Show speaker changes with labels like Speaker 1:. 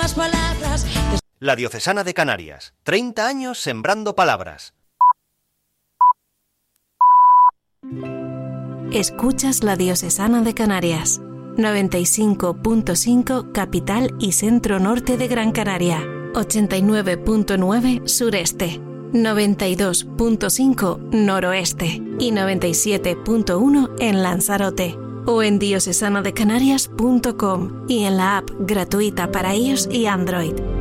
Speaker 1: las palabras.
Speaker 2: La Diocesana de Canarias, 30 años sembrando palabras.
Speaker 3: Escuchas La Diocesana de Canarias, 95.5 capital y centro norte de Gran Canaria, 89.9 sureste, 92.5 noroeste y 97.1 en Lanzarote, o en diocesanadecanarias.com y en la app gratuita para iOS y Android.